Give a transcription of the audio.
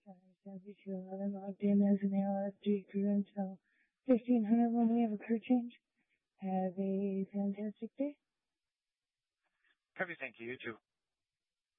7211 logged in as an LSD crew until 1500 when we have a crew change. Have a fantastic day. Copy, thank you. You too.